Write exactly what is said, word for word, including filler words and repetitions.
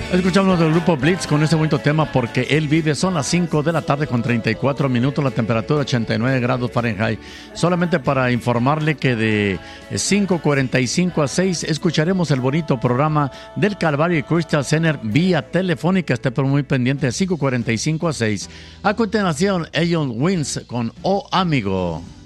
Escuchamos del grupo Blitz con este bonito tema Porque Él Vive. Son las cinco de la tarde con treinta y cuatro minutos, la temperatura ochenta y nueve grados Fahrenheit. Solamente para informarle que de cinco cuarenta y cinco a seis escucharemos el bonito programa del Calvary Christian Center vía telefónica. Esté pero muy pendiente de cinco cuarenta y cinco a seis. A continuación, Elliot Wins con Oh Amigo.